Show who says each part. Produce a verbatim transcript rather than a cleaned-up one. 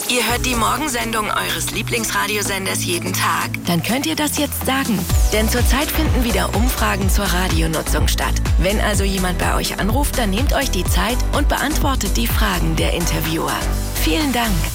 Speaker 1: Ihr hört die Morgensendung eures Lieblingsradiosenders jeden Tag? Dann könnt ihr das jetzt sagen. Denn zurzeit finden wieder Umfragen zur Radionutzung statt. Wenn also jemand bei euch anruft, dann nehmt euch die Zeit und beantwortet die Fragen der Interviewer. Vielen Dank.